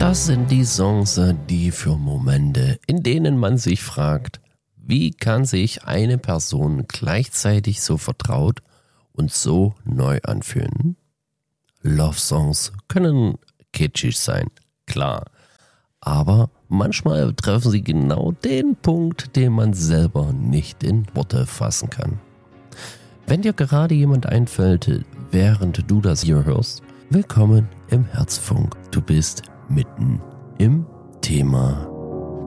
Das sind die Songs, die für Momente, in denen man sich fragt, wie kann sich eine Person gleichzeitig so vertraut und so neu anfühlen? Love-Songs können kitschig sein, klar. Aber manchmal treffen sie genau den Punkt, den man selber nicht in Worte fassen kann. Wenn dir gerade jemand einfällt, während du das hier hörst, willkommen im Herzfunk. Du bist mitten im Thema.